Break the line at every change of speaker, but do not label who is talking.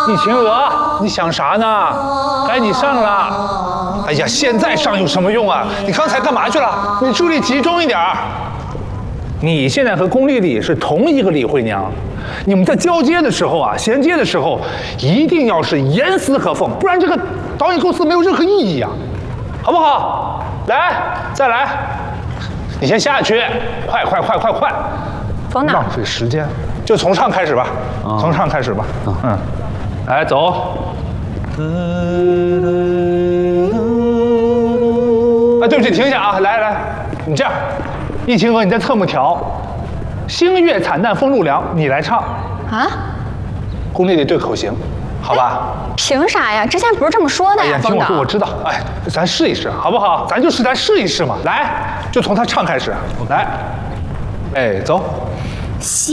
你秦娥，你想啥呢？该你上了。哎呀，现在上有什么用啊？你刚才干嘛去了？你注意力集中一点儿。你现在和龚丽丽是同一个李慧娘，你们在交接的时候啊，衔接的时候，一定要是严丝合缝，不然这个导演构思没有任何意义啊，好不好？来，再来，你先下去，快！
从哪？
浪费时间，就从唱开始吧，从唱开始吧，来走。啊，对不起，停一下啊！来，你这样，易秦娥你在侧幕调，星月惨淡风露凉，你来唱
啊。
龚丽丽对口型，好吧？
凭啥呀？之前不是这么说的呀，
哎呀，听我说，我知道。哎，咱试一试，好不好？咱试一试嘛。来，就从他唱开始，来，哎，走。